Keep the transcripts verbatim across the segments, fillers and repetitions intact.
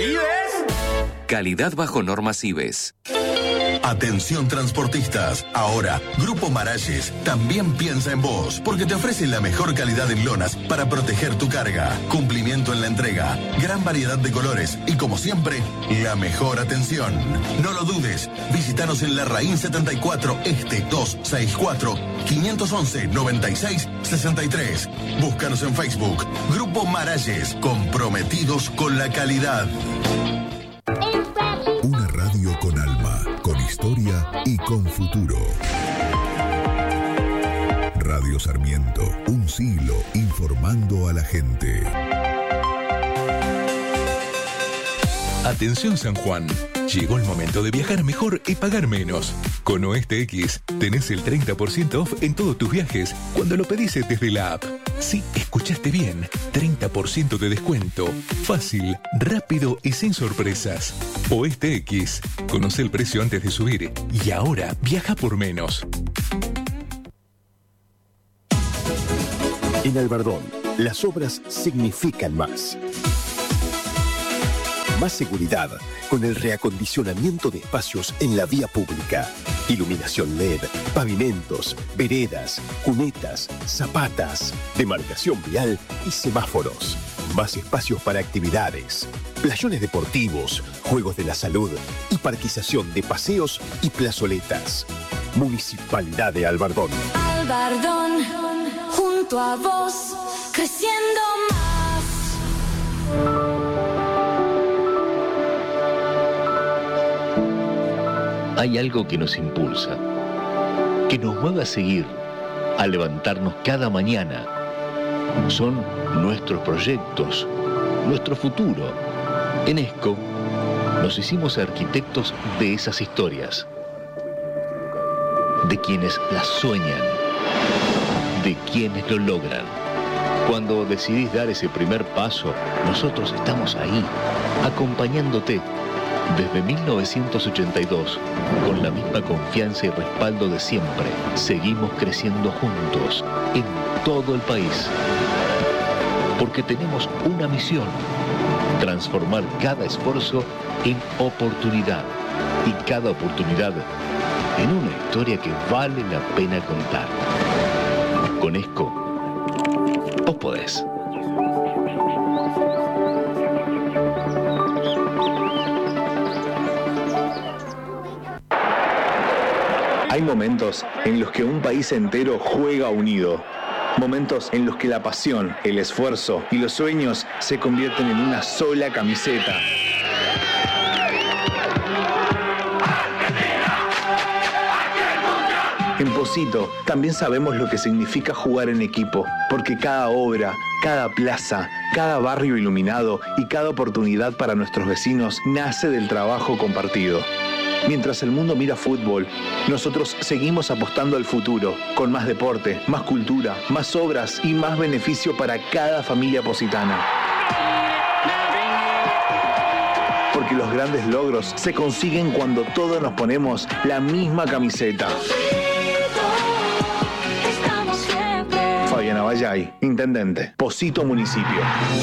¿Ibes? Calidad bajo normas Ibes. Atención transportistas, ahora Grupo Maralles también piensa en vos porque te ofrece la mejor calidad en lonas para proteger tu carga, cumplimiento en la entrega, gran variedad de colores y como siempre, la mejor atención. No lo dudes, visítanos en Larraín setenta y cuatro Este doscientos sesenta y cuatro, quinientos once, noventa y seis, sesenta y tres. Búscanos en Facebook, Grupo Maralles, comprometidos con la calidad. Una radio con alma, con historia y con futuro. Radio Sarmiento, un siglo informando a la gente. Atención San Juan, llegó el momento de viajar mejor y pagar menos. Con Oeste X tenés el treinta por ciento off en todos tus viajes cuando lo pedís desde la app. Sí, escuchaste bien, treinta por ciento de descuento. Fácil, rápido y sin sorpresas. Oeste X, conoce el precio antes de subir y ahora viaja por menos. En Albardón, las obras significan más. Más seguridad con el reacondicionamiento de espacios en la vía pública. Iluminación L E D, pavimentos, veredas, cunetas, zapatas, demarcación vial y semáforos. Más espacios para actividades, playones deportivos, juegos de la salud y parquización de paseos y plazoletas. Municipalidad de Albardón. Albardón, junto a vos, creciendo más. Hay algo que nos impulsa, que nos mueve a seguir, a levantarnos cada mañana. Son nuestros proyectos, nuestro futuro. En ESCO nos hicimos arquitectos de esas historias, de quienes las sueñan, de quienes lo logran. Cuando decidís dar ese primer paso, nosotros estamos ahí, acompañándote. Desde mil novecientos ochenta y dos, con la misma confianza y respaldo de siempre, seguimos creciendo juntos en todo el país. Porque tenemos una misión: transformar cada esfuerzo en oportunidad y cada oportunidad en una historia que vale la pena contar. Con ESCO, vos podés. Hay momentos en los que un país entero juega unido. Momentos en los que la pasión, el esfuerzo y los sueños se convierten en una sola camiseta. En Pocito también sabemos lo que significa jugar en equipo, porque cada obra, cada plaza, cada barrio iluminado y cada oportunidad para nuestros vecinos nace del trabajo compartido. Mientras el mundo mira fútbol, nosotros seguimos apostando al futuro, con más deporte, más cultura, más obras y más beneficio para cada familia positana. Porque los grandes logros se consiguen cuando todos nos ponemos la misma camiseta. Fabiana Vallay, Intendente, Pocito Municipio.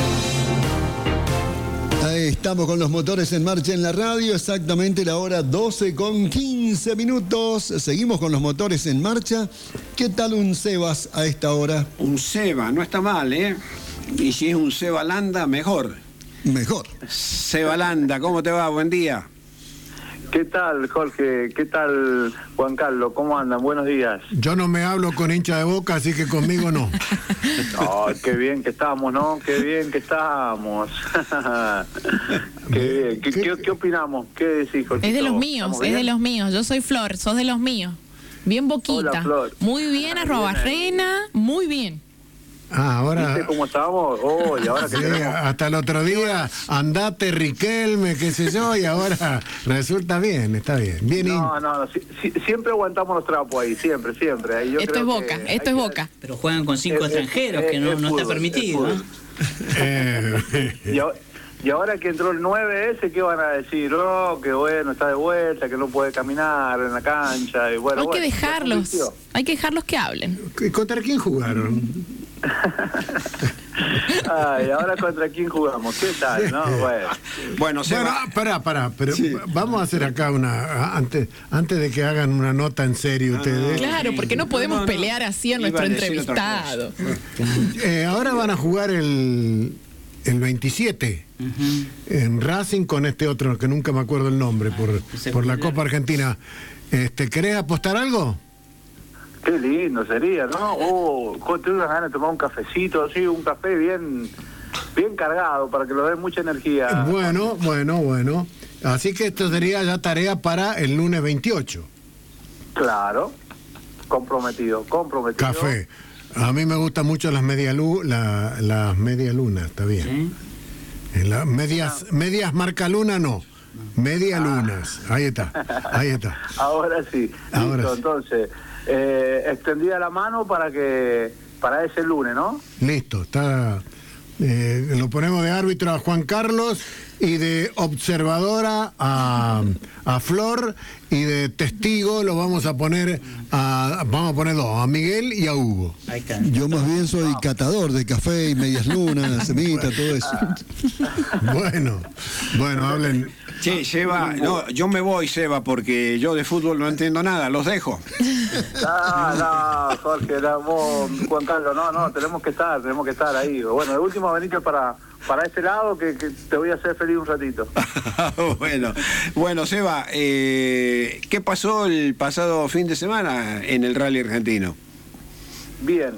Ahí estamos con los motores en marcha en la radio, exactamente la hora doce con quince minutos. Seguimos con los motores en marcha. ¿Qué tal un Sebas a esta hora? Un Seba, no está mal, ¿eh? Y si es un Seba Landa, mejor. Mejor. Seba Landa, ¿cómo te va? Buen día. ¿Qué tal, Jorge? ¿Qué tal, Juan Carlos? ¿Cómo andan? Buenos días. Yo no me hablo con hincha de Boca, así que conmigo no. Oh, qué bien que estamos, ¿no? Qué bien que estamos. Qué bien. ¿Qué, qué, ¿Qué opinamos? ¿Qué decís, Jorge? Es de los míos, es de los míos. Yo soy Flor, sos de los míos. Bien Boquita. Hola, Flor. Muy bien, Arrobarrena, muy bien. Ah, ahora... ¿Viste cómo estábamos? Oh, y ahora que sí, tenemos... hasta el otro día, andate Riquelme, qué sé yo, y ahora resulta bien, está bien. bien no, in... no, no, si, si, siempre aguantamos los trapos ahí, siempre, siempre. Ahí yo esto creo es Boca, que esto es Boca. Pero juegan con cinco es, extranjeros, es, que no, es no fútbol, está permitido, ¿no? Eh, y, ahora, y ahora que entró el nueve ese, ¿qué van a decir? Oh, que bueno, está de vuelta, que no puede caminar en la cancha. Y bueno, hay bueno, que dejarlos, hay que dejarlos que hablen. ¿Contra quién jugaron? Ay, ahora contra quién jugamos, ¿qué tal? No, bueno. Bueno, se bueno, pará, pará, pero sí. Vamos a hacer acá una, antes, antes de que hagan una nota en serio ustedes. Claro, porque no podemos no, no, pelear así a nuestro entrevistado. Eh, ahora van a jugar el, el veintisiete uh-huh. en Racing con este otro que nunca me acuerdo el nombre por, ah, por la Copa Argentina. Este, ¿querés apostar algo? Qué lindo sería, ¿no? Oh, tengo unas ganas de tomar un cafecito, sí, un café bien bien cargado para que lo dé mucha energía. Bueno, bueno, bueno. Así que esto sería ya tarea para el lunes veintiocho. Claro, comprometido, comprometido. Café. A mí me gustan mucho las media lu la, las media luna, está bien. ¿Sí? Las medias, ah. medias marca luna no. Media ah. lunas. Ahí está, ahí está. Ahora sí. Ahora Listo, sí. Entonces, eh, extendida la mano para que para ese lunes, ¿no? Listo, está. Eh, lo ponemos de árbitro a Juan Carlos y de observadora a, a Flor y de testigo lo vamos a poner a vamos a poner dos, a Miguel y a Hugo. Yo más bien soy catador de café y medias lunas, semita, todo eso. Bueno, bueno, hablen. Sí, Seba, no, yo me voy, Seba, porque yo de fútbol no entiendo nada, los dejo. No, no, Jorge, no, vos, Juan Carlos, no, no, tenemos que estar, tenemos que estar ahí. Bueno, de último venite para, para este lado que, que te voy a hacer feliz un ratito. bueno, bueno, Seba, eh, ¿qué pasó el pasado fin de semana en el rally argentino? Bien,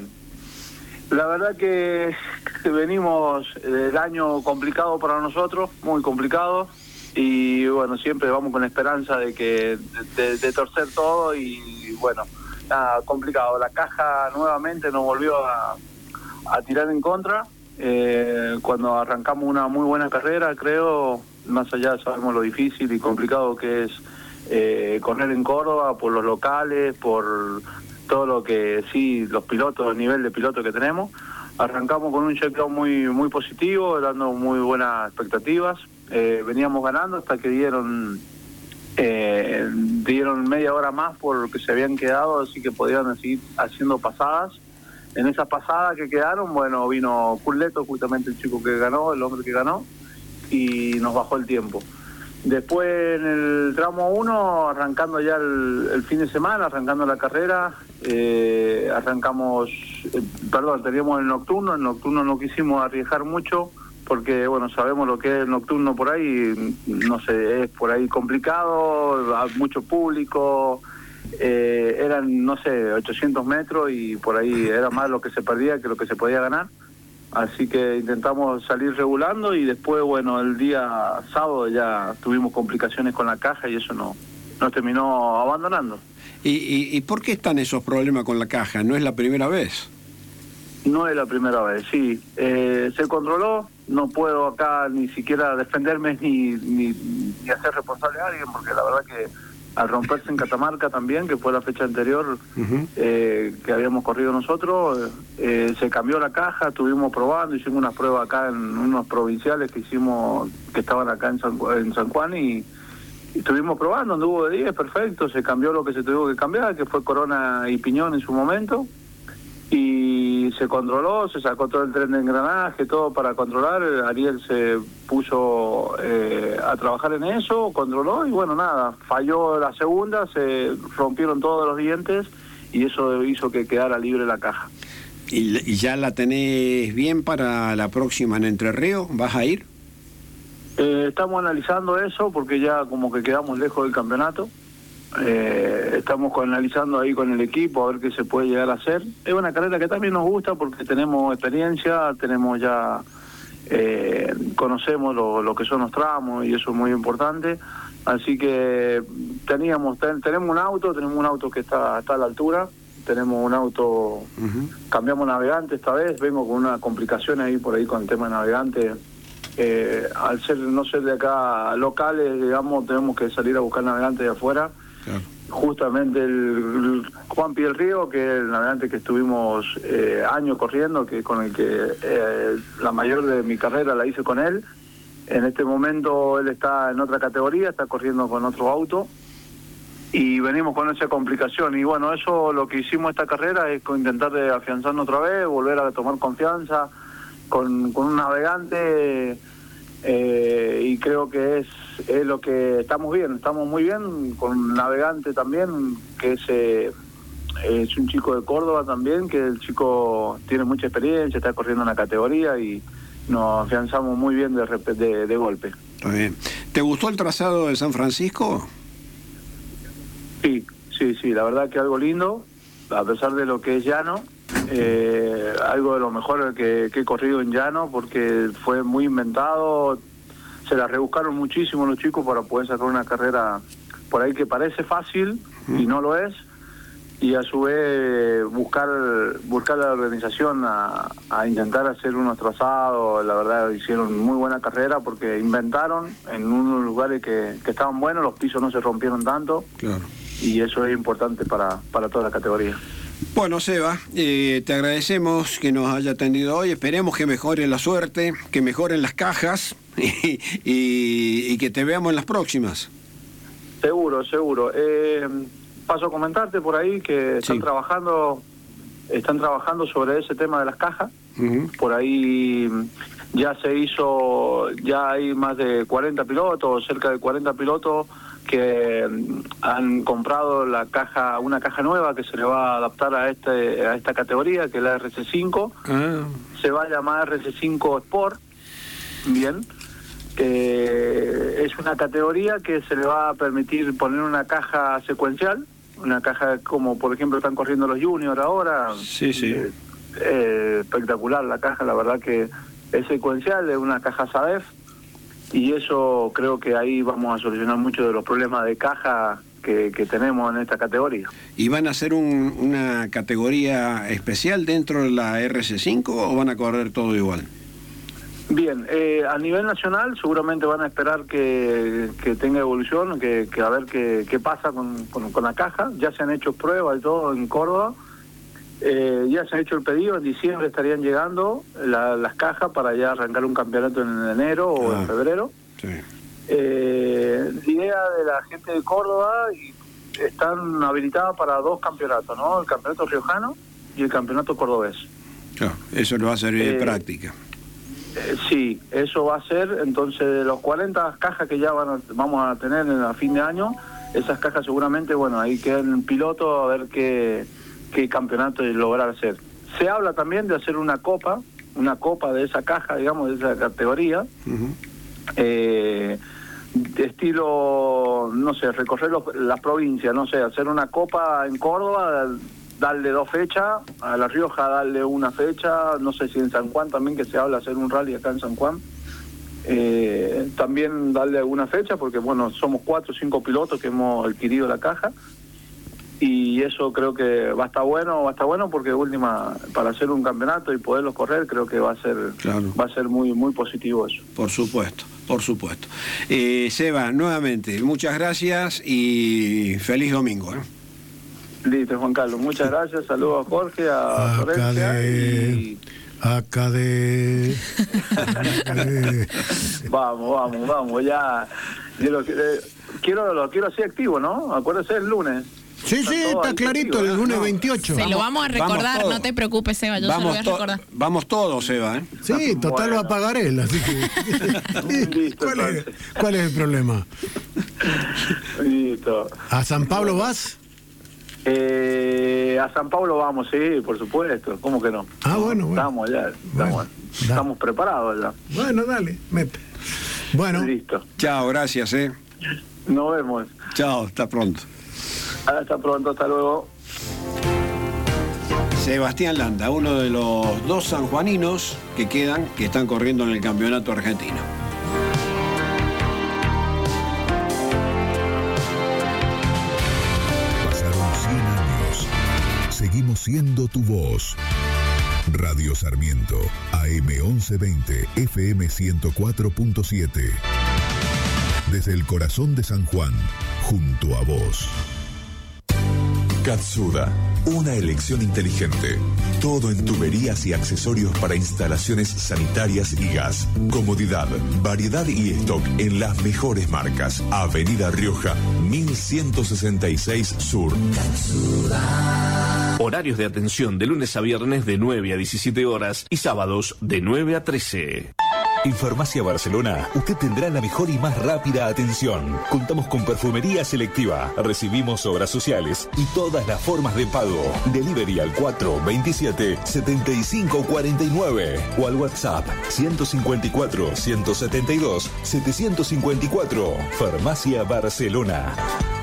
la verdad que venimos del año complicado para nosotros, muy complicado. Y bueno, siempre vamos con la esperanza de que de, de torcer todo y bueno, nada, complicado. La caja nuevamente nos volvió a, a tirar en contra. Eh, cuando arrancamos una muy buena carrera, creo, más allá sabemos lo difícil y complicado que es eh, correr en Córdoba por los locales, por todo lo que sí, los pilotos, el nivel de piloto que tenemos. Arrancamos con un check-out muy, muy positivo, dando muy buenas expectativas. Eh, veníamos ganando hasta que dieron eh, dieron media hora más porque se habían quedado, así que podían seguir haciendo pasadas. En esas pasadas que quedaron, bueno, vino Curleto, justamente el chico que ganó, el hombre que ganó, y nos bajó el tiempo. Después en el tramo uno, arrancando ya el, el fin de semana, arrancando la carrera, eh, arrancamos, eh, perdón, teníamos el nocturno, el nocturno no quisimos arriesgar mucho, porque bueno, sabemos lo que es el nocturno por ahí, no sé, es por ahí complicado, hay mucho público, eh, eran, no sé, ochocientos metros y por ahí era más lo que se perdía que lo que se podía ganar, así que intentamos salir regulando y después, bueno, el día sábado ya tuvimos complicaciones con la caja y eso no, nos terminó abandonando. ¿Y, y, y por qué están esos problemas con la caja? ¿No es la primera vez? No es la primera vez, sí. Eh, se controló, no puedo acá ni siquiera defenderme ni, ni, ni hacer responsable a alguien, porque la verdad que al romperse en Catamarca también, que fue la fecha anterior uh-huh. eh, que habíamos corrido nosotros, eh, se cambió la caja, estuvimos probando, hicimos unas pruebas acá en unos provinciales que hicimos, que estaban acá en San, en San Juan y, y estuvimos probando, anduvo de diez, perfecto, se cambió lo que se tuvo que cambiar, que fue corona y piñón en su momento. Y se controló, se sacó todo el tren de engranaje, todo para controlar. Ariel se puso eh, a trabajar en eso, controló y bueno, nada, falló la segunda, se rompieron todos los dientes y eso hizo que quedara libre la caja. ¿Y, y ya la tenés bien para la próxima en Entre Ríos? ¿Vas a ir? Eh, estamos analizando eso porque ya como que quedamos lejos del campeonato. Eh, estamos analizando ahí con el equipo a ver qué se puede llegar a hacer. Es una carrera que también nos gusta porque tenemos experiencia, tenemos ya eh, conocemos lo, lo que son los tramos y eso es muy importante, así que teníamos ten, tenemos un auto tenemos un auto que está, está a la altura, tenemos un auto, uh-huh. cambiamos navegante esta vez, vengo con una complicación ahí por ahí con el tema de navegante. Eh, al ser no ser de acá locales, digamos, tenemos que salir a buscar navegantes de afuera. Claro. Justamente el, el Juan Pi del Río, que es el navegante que estuvimos eh, años corriendo, que con el que eh, la mayor de mi carrera la hice con él. En este momento él está en otra categoría, está corriendo con otro auto y venimos con esa complicación. Y bueno, eso lo que hicimos esta carrera es intentar de afianzarnos otra vez, volver a tomar confianza. con, con un navegante eh, y creo que es, es lo que estamos bien, estamos muy bien con un navegante también, que es, eh, es un chico de Córdoba también, que el chico tiene mucha experiencia, está corriendo una categoría y nos afianzamos muy bien de, de, de golpe. Está bien. ¿Te gustó el trazado de San Francisco? Sí, sí, sí, la verdad que algo lindo, a pesar de lo que es llano, eh, algo de lo mejor que, que he corrido en llano, porque fue muy inventado, se la rebuscaron muchísimo los chicos para poder sacar una carrera por ahí que parece fácil y no lo es, y a su vez buscar buscar la organización a, a intentar hacer unos trazados. La verdad hicieron muy buena carrera porque inventaron en unos lugares que, que estaban buenos, los pisos no se rompieron tanto. Claro. Y eso es importante para, para toda la categoría. Bueno, Seba, eh, te agradecemos que nos haya atendido hoy. Esperemos que mejore la suerte, que mejoren las cajas y, y, y que te veamos en las próximas. Seguro, seguro. Eh, paso a comentarte por ahí que están sí. trabajando están trabajando sobre ese tema de las cajas. Uh-huh. Por ahí ya se hizo, ya hay más de cuarenta pilotos, cerca de cuarenta pilotos que han comprado la caja, una caja nueva que se le va a adaptar a este a esta categoría, que es la R C cinco. Uh-huh. Se va a llamar R C cinco Sport. Bien. Eh, es una categoría que se le va a permitir poner una caja secuencial, una caja como por ejemplo están corriendo los juniors ahora. Sí, sí. Eh, eh, espectacular la caja, la verdad que es secuencial, es una caja S A D E F, y eso creo que ahí vamos a solucionar muchos de los problemas de caja que, que tenemos en esta categoría. ¿Y van a hacer un, una categoría especial dentro de la R C cinco o van a correr todo igual? Bien, eh, a nivel nacional seguramente van a esperar que, que tenga evolución, que, que a ver qué, qué pasa con, con, con la caja. Ya se han hecho pruebas y todo en Córdoba, eh, ya se ha hecho el pedido, en diciembre estarían llegando la, las cajas para ya arrancar un campeonato en enero o ah, en febrero. Sí. Eh, la idea de la gente de Córdoba, están habilitadas para dos campeonatos, ¿no? El campeonato riojano y el campeonato cordobés. Claro, eso lo va a servir eh, de práctica. Eh, sí, eso va a ser, entonces de los cuarenta cajas que ya van a, vamos a tener en a fin de año, esas cajas seguramente, bueno, ahí queda en piloto a ver qué, qué campeonato lograr hacer. Se habla también de hacer una copa, una copa de esa caja, digamos, de esa categoría, uh-huh. eh, de estilo, no sé, recorrer los, las provincias, no sé, hacer una copa en Córdoba, darle dos fechas, a La Rioja darle una fecha, no sé si en San Juan también, que se habla de hacer un rally acá en San Juan, eh, también darle alguna fecha, porque bueno, somos cuatro o cinco pilotos que hemos adquirido la caja, y eso creo que va a estar bueno, va a estar bueno porque última, para hacer un campeonato y poderlos correr, creo que va a ser, claro. va a ser muy, muy positivo eso. Por supuesto, por supuesto. Eh, Seba, nuevamente, muchas gracias y feliz domingo, ¿eh? Listo, Juan Carlos, muchas gracias, saludos a Jorge, a Florencia y... Acá de... Vamos, vamos, vamos, ya... Yo lo, eh, quiero, lo quiero así activo, ¿no? Acuérdese el lunes. Sí, está sí, está clarito, el lunes no. veintiocho. Se lo vamos a recordar, no te preocupes, Seba, yo vamos se lo voy a recordar. To vamos todos, Seba, ¿eh? Sí, total bueno. Va a pagar él, así que... Listo, ¿Cuál, es, ¿Cuál es el problema? Listo. ¿A San Pablo vas? Eh, a San Pablo vamos, sí, por supuesto, ¿cómo que no? Ah, bueno, bueno. Estamos ya, estamos, bueno, estamos preparados ya. Bueno, dale, mete. Bueno. Listo. Chao, gracias, eh. Nos vemos. Chao, hasta pronto. Hasta pronto, hasta luego. Sebastián Landa, uno de los dos sanjuaninos que quedan, que están corriendo en el campeonato argentino. Seguimos siendo tu voz. Radio Sarmiento, A M once veinte, F M ciento cuatro punto siete. Desde el corazón de San Juan, junto a vos. Katsuda, Una elección inteligente. Todo en tuberías y accesorios para instalaciones sanitarias y gas. Comodidad, variedad y stock en las mejores marcas. Avenida Rioja, mil ciento sesenta y seis Sur. Horarios de atención de lunes a viernes de nueve a diecisiete horas y sábados de nueve a trece. En Farmacia Barcelona, usted tendrá la mejor y más rápida atención. Contamos con perfumería selectiva, recibimos obras sociales y todas las formas de pago. Delivery al cuatro veintisiete setenta y cinco cuarenta y nueve o al WhatsApp ciento cincuenta y cuatro ciento setenta y dos setecientos cincuenta y cuatro. Farmacia Barcelona.